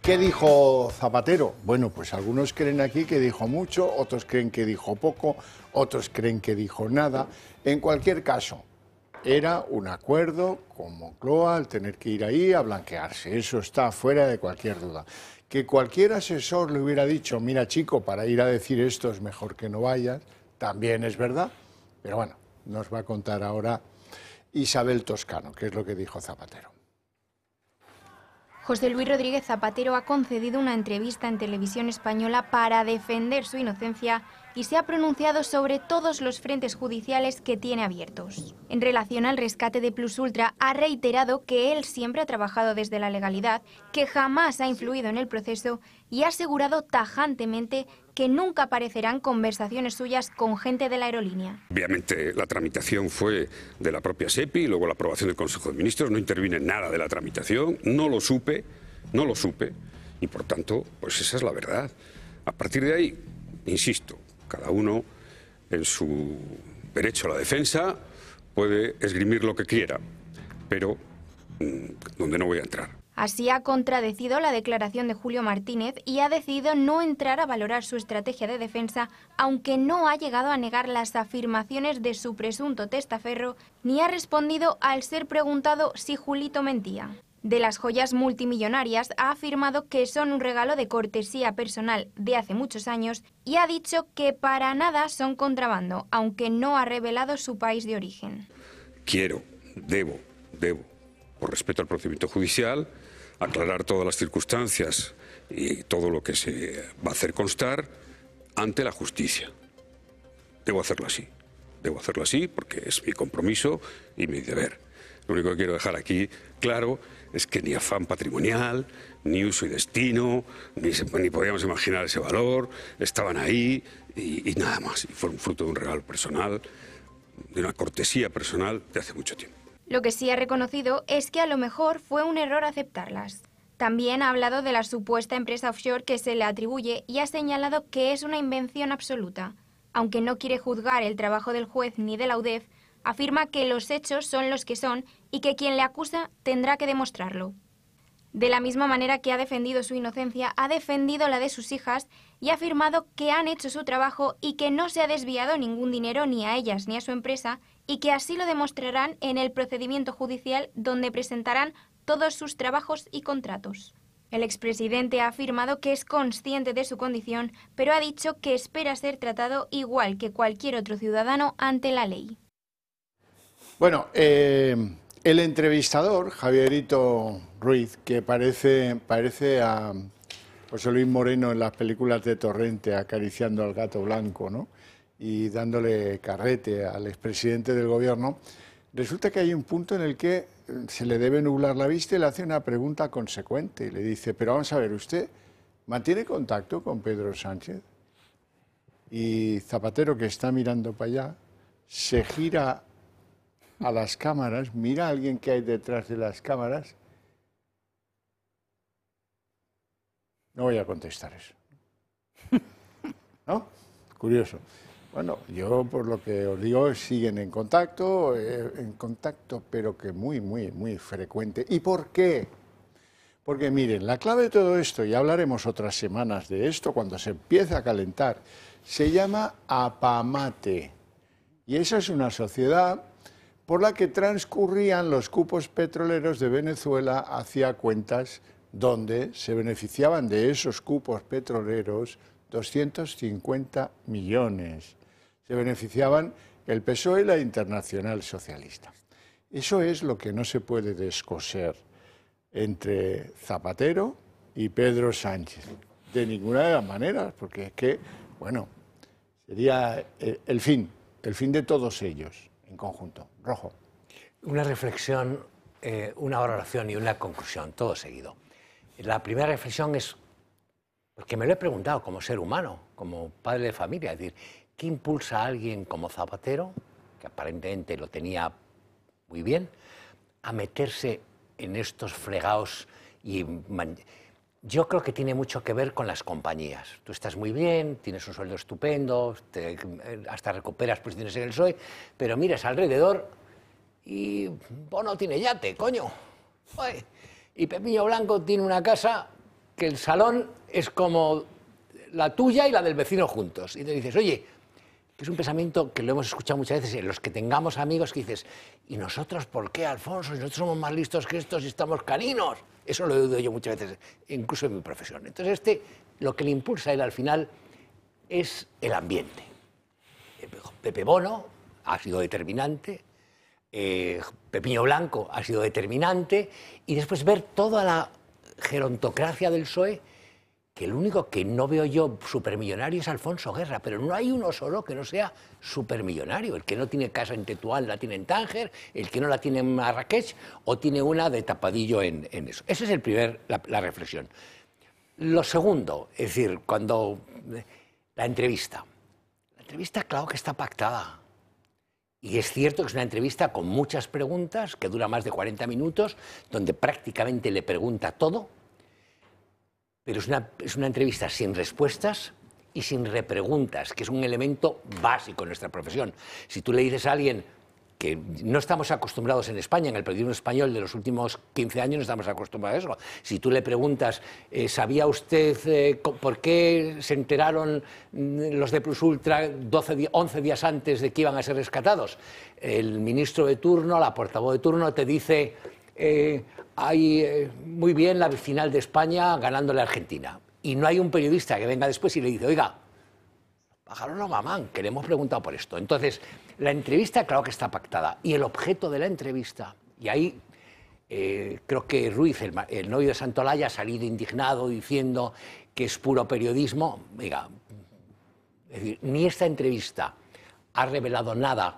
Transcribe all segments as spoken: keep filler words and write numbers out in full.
¿Qué dijo Zapatero? Bueno, pues algunos creen aquí que dijo mucho, otros creen que dijo poco, otros creen que dijo nada. En cualquier caso, era un acuerdo con Moncloa al tener que ir ahí a blanquearse. Eso está fuera de cualquier duda. Que cualquier asesor le hubiera dicho, mira chico, para ir a decir esto es mejor que no vayas, también es verdad. Pero bueno, nos va a contar ahora Isabel Toscano, qué es lo que dijo Zapatero. José Luis Rodríguez Zapatero ha concedido una entrevista en Televisión Española para defender su inocencia y se ha pronunciado sobre todos los frentes judiciales que tiene abiertos. En relación al rescate de Plus Ultra, ha reiterado que él siempre ha trabajado desde la legalidad, que jamás ha influido en el proceso y ha asegurado tajantemente que nunca aparecerán conversaciones suyas con gente de la aerolínea. Obviamente la tramitación fue de la propia SEPI y luego la aprobación del Consejo de Ministros, no intervine en nada de la tramitación, no lo supe, no lo supe y por tanto, pues esa es la verdad. A partir de ahí, insisto, cada uno en su derecho a la defensa puede esgrimir lo que quiera, pero mmm, donde no voy a entrar. Así ha contradecido la declaración de Julio Martínez y ha decidido no entrar a valorar su estrategia de defensa, aunque no ha llegado a negar las afirmaciones de su presunto testaferro, ni ha respondido al ser preguntado si Julito mentía. De las joyas multimillonarias ha afirmado que son un regalo de cortesía personal de hace muchos años y ha dicho que para nada son contrabando, aunque no ha revelado su país de origen. Quiero, debo, debo, por respeto al procedimiento judicial, aclarar todas las circunstancias y todo lo que se va a hacer constar ante la justicia. Debo hacerlo así, debo hacerlo así porque es mi compromiso y mi deber. Lo único que quiero dejar aquí claro es que ni afán patrimonial, ni uso y destino, ni, se, ni podíamos imaginar ese valor, estaban ahí y, y nada más. Y fueron fruto de un regalo personal, de una cortesía personal de hace mucho tiempo. Lo que sí ha reconocido es que a lo mejor fue un error aceptarlas. También ha hablado de la supuesta empresa offshore que se le atribuye y ha señalado que es una invención absoluta. Aunque no quiere juzgar el trabajo del juez ni de la U D E F, afirma que los hechos son los que son y que quien le acusa tendrá que demostrarlo. De la misma manera que ha defendido su inocencia, ha defendido la de sus hijas y ha afirmado que han hecho su trabajo y que no se ha desviado ningún dinero ni a ellas ni a su empresa y que así lo demostrarán en el procedimiento judicial donde presentarán todos sus trabajos y contratos. El expresidente ha afirmado que es consciente de su condición, pero ha dicho que espera ser tratado igual que cualquier otro ciudadano ante la ley. Bueno, eh, el entrevistador, Javierito Ruiz, que parece, parece a José Luis Moreno en las películas de Torrente acariciando al gato blanco, ¿no?, y dándole carrete al expresidente del gobierno, resulta que hay un punto en el que se le debe nublar la vista y le hace una pregunta consecuente. Y le dice, pero vamos a ver, ¿usted mantiene contacto con Pedro Sánchez? Y Zapatero, que está mirando para allá, se gira a las cámaras, mira a alguien que hay detrás de las cámaras. No voy a contestar eso. ¿No? Curioso. Bueno, yo por lo que os digo, siguen en contacto, eh, en contacto, pero que muy, muy, muy frecuente. ¿Y por qué? Porque miren, la clave de todo esto, y hablaremos otras semanas de esto, cuando se empiece a calentar, se llama apamate. Y esa es una sociedad por la que transcurrían los cupos petroleros de Venezuela hacia cuentas donde se beneficiaban de esos cupos petroleros doscientos cincuenta millones. Se beneficiaban el P S O E y la Internacional Socialista. Eso es lo que no se puede descoser entre Zapatero y Pedro Sánchez, de ninguna de las maneras, porque es que, bueno, sería el fin, el fin de todos ellos en conjunto. Rojo. Una reflexión, eh, una oración y una conclusión, todo seguido. La primera reflexión es, porque me lo he preguntado como ser humano, como padre de familia, es decir, ¿qué impulsa a alguien como Zapatero, que aparentemente lo tenía muy bien, a meterse en estos fregados? Y yo creo que tiene mucho que ver con las compañías. Tú estás muy bien, tienes un sueldo estupendo, te, hasta recuperas posiciones en el P S O E, pero miras alrededor y Bono tiene yate, coño. Ay, y Pepillo Blanco tiene una casa que el salón es como la tuya y la del vecino juntos. Y te dices, oye, que es un pensamiento que lo hemos escuchado muchas veces en los que tengamos amigos que dices, ¿y nosotros por qué, Alfonso? Si nosotros somos más listos que estos y estamos caninos. Eso lo he oído yo muchas veces, incluso en mi profesión. Entonces, este, lo que le impulsa a él al final es el ambiente. Pepe Bono ha sido determinante, eh, Pepiño Blanco ha sido determinante, y después ver toda la gerontocracia del P S O E, que el único que no veo yo supermillonario es Alfonso Guerra, pero no hay uno solo que no sea supermillonario. El que no tiene casa en Tetuán la tiene en Tánger, el que no la tiene en Marrakech o tiene una de tapadillo en, en eso. Esa es el primer, la, la reflexión. Lo segundo, es decir, cuando la entrevista. La entrevista, claro que está pactada. Y es cierto que es una entrevista con muchas preguntas, que dura más de cuarenta minutos, donde prácticamente le pregunta todo. Pero es una, es una entrevista sin respuestas y sin repreguntas, que es un elemento básico en nuestra profesión. Si tú le dices a alguien que no estamos acostumbrados en España, en el periodismo español de los últimos quince años no estamos acostumbrados a eso. Si tú le preguntas, eh, ¿sabía usted eh, por qué se enteraron los de Plus Ultra doce, once días antes de que iban a ser rescatados? El ministro de turno, la portavoz de turno te dice... Eh, hay eh, muy bien la final de España ganándole a Argentina. Y no hay un periodista que venga después y le dice, oiga, pájaros no mamán, que le hemos preguntado por esto. Entonces, la entrevista claro que está pactada. Y el objeto de la entrevista, y ahí eh, creo que Ruiz, el, el novio de Santolaya, ha salido indignado diciendo que es puro periodismo. Oiga, es decir, ni esta entrevista ha revelado nada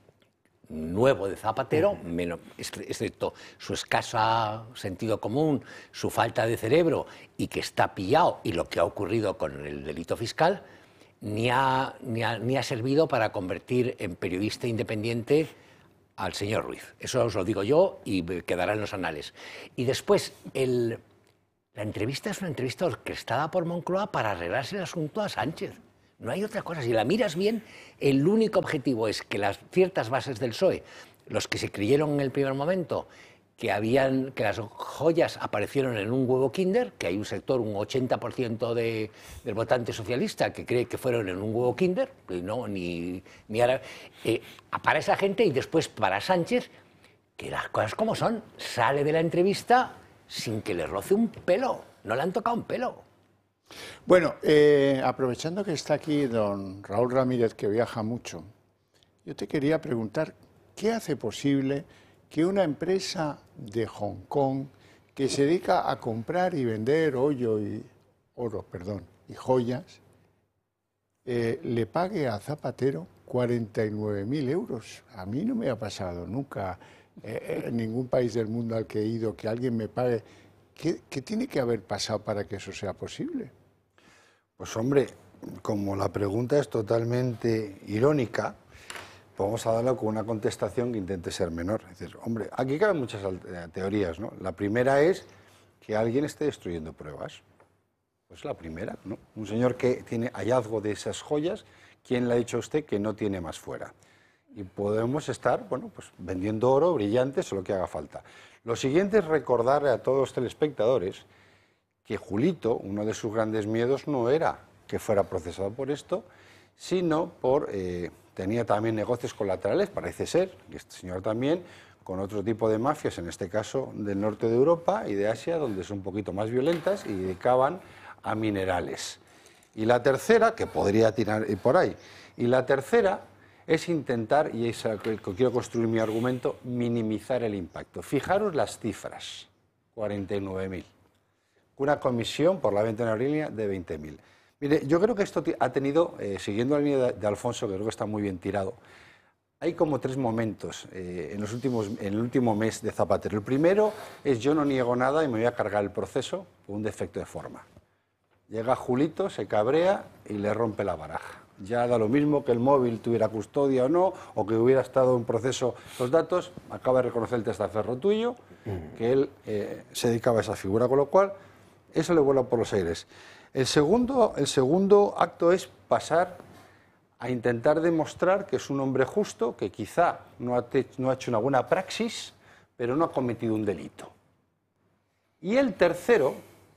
nuevo de Zapatero, menos, excepto su escaso sentido común, su falta de cerebro y que está pillado, y lo que ha ocurrido con el delito fiscal, ni ha, ni ha, ni ha servido para convertir en periodista independiente al señor Ruiz. Eso os lo digo yo y quedará en los anales. Y después, el, la entrevista es una entrevista orquestada por Moncloa para arreglarse el asunto a Sánchez. No hay otra cosa. Si la miras bien, el único objetivo es que las ciertas bases del P S O E, los que se creyeron en el primer momento que, habían, que las joyas aparecieron en un huevo Kinder, que hay un sector, un ochenta por ciento de, del votante socialista que cree que fueron en un huevo Kinder, no, ni, ni ahora, eh, para esa gente, y después para Sánchez, que las cosas como son, sale de la entrevista sin que le roce un pelo, no le han tocado un pelo. Bueno, eh, aprovechando que está aquí don Raúl Ramírez, que viaja mucho, yo te quería preguntar, ¿qué hace posible que una empresa de Hong Kong que se dedica a comprar y vender oro y, oro, perdón, y joyas, eh, le pague a Zapatero cuarenta y nueve mil euros? A mí no me ha pasado nunca eh, en ningún país del mundo al que he ido que alguien me pague. ¿Qué, qué tiene que haber pasado para que eso sea posible? Pues hombre, como la pregunta es totalmente irónica, vamos a darle con una contestación que intente ser menor. Es decir, hombre, aquí caben muchas teorías, ¿no? La primera es que alguien esté destruyendo pruebas. Pues la primera, ¿no? Un señor que tiene hallazgo de esas joyas, ¿quién le ha dicho a usted que no tiene más fuera? Y podemos estar, bueno, pues vendiendo oro, brillantes o lo que haga falta. Lo siguiente es recordarle a todos los telespectadores que Julito, uno de sus grandes miedos no era que fuera procesado por esto, sino por... Eh, tenía también negocios colaterales, parece ser, y este señor también, con otro tipo de mafias, en este caso del norte de Europa y de Asia, donde son un poquito más violentas y dedicaban a minerales. Y la tercera, que podría tirar por ahí, y la tercera es intentar, y es lo que quiero construir mi argumento, minimizar el impacto. Fijaros las cifras, cuarenta y nueve mil. Una comisión por la venta en la línea de veinte mil. Mire, yo creo que esto ha tenido, eh, siguiendo la línea de, de Alfonso, que creo que está muy bien tirado, hay como tres momentos eh, en, los últimos, en el último mes de Zapatero. El primero es yo no niego nada y me voy a cargar el proceso por un defecto de forma. Llega Julito, se cabrea y le rompe la baraja. Ya da lo mismo que el móvil tuviera custodia o no, o que hubiera estado en proceso los datos, acaba de reconocer el testaferro tuyo, que él eh, se dedicaba a esa figura, con lo cual eso le vuela por los aires. El segundo, el segundo acto es pasar a intentar demostrar que es un hombre justo, que quizá no ha, te, no ha hecho una buena praxis, pero no ha cometido un delito. Y el tercero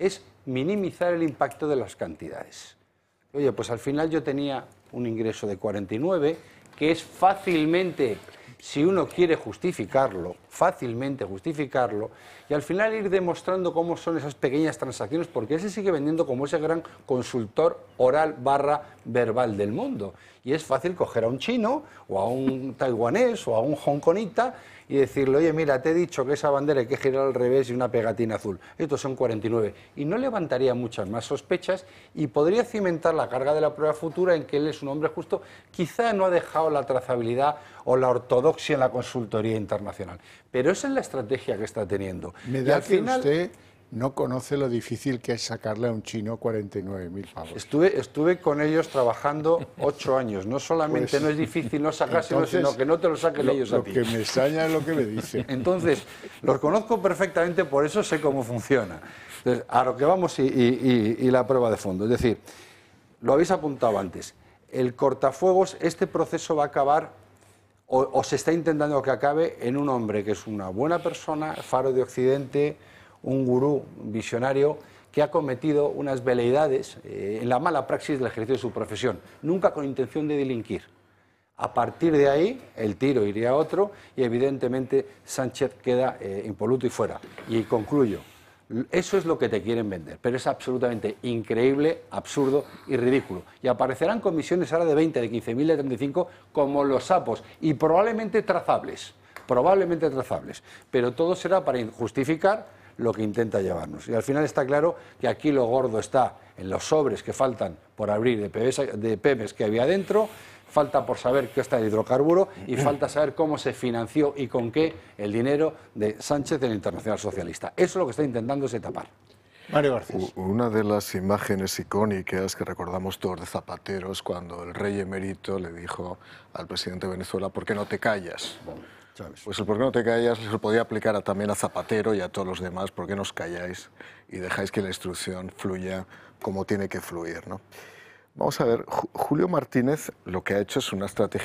es minimizar el impacto de las cantidades. Oye, pues al final yo tenía un ingreso de cuarenta y nueve, que es fácilmente, si uno quiere justificarlo, fácilmente justificarlo, y al final ir demostrando cómo son esas pequeñas transacciones, porque él se sigue vendiendo como ese gran consultor oral barra verbal del mundo. Y es fácil coger a un chino, o a un taiwanés, o a un hongkonita, y decirle, oye, mira, te he dicho que esa bandera hay que girar al revés y una pegatina azul. Estos son cuarenta y nueve. Y no levantaría muchas más sospechas y podría cimentar la carga de la prueba futura en que él es un hombre justo. Quizá no ha dejado la trazabilidad o la ortodoxia en la consultoría internacional. Pero esa es la estrategia que está teniendo. Me da que usted no conoce lo difícil que es sacarle a un chino cuarenta y nueve mil pavos. Estuve, estuve con ellos trabajando ocho años. No solamente pues, no es difícil no sacárselo, sino que no te lo saquen lo, ellos lo a ti. Lo que me extraña es lo que me dice. Entonces, los conozco perfectamente, por eso sé cómo funciona. Entonces, a lo que vamos y, y, y, y la prueba de fondo. Es decir, lo habéis apuntado antes. El cortafuegos, este proceso va a acabar, o, o se está intentando que acabe, en un hombre que es una buena persona, faro de Occidente, un gurú visionario que ha cometido unas veleidades eh, en la mala praxis del ejercicio de su profesión, nunca con intención de delinquir. A partir de ahí, el tiro iría a otro y evidentemente Sánchez queda eh, impoluto y fuera. Y concluyo, eso es lo que te quieren vender, pero es absolutamente increíble, absurdo y ridículo. Y aparecerán comisiones ahora de veinte, de quince mil, de treinta y cinco, como los sapos, y probablemente trazables, probablemente trazables, pero todo será para justificar lo que intenta llevarnos. Y al final está claro que aquí lo gordo está en los sobres que faltan por abrir de P E M E S que había dentro, falta por saber qué está el hidrocarburo y falta saber cómo se financió y con qué el dinero de Sánchez del Internacional Socialista. Eso es lo que está intentándose tapar. Mario Garcés. Una de las imágenes icónicas que recordamos todos de Zapatero es cuando el rey emérito le dijo al presidente de Venezuela, ¿por qué no te callas? Pues el por qué no te callas se podía aplicar a, también a Zapatero y a todos los demás. ¿Por qué no os calláis y dejáis que la instrucción fluya como tiene que fluir, ¿no? Vamos a ver, Julio Martínez lo que ha hecho es una estrategia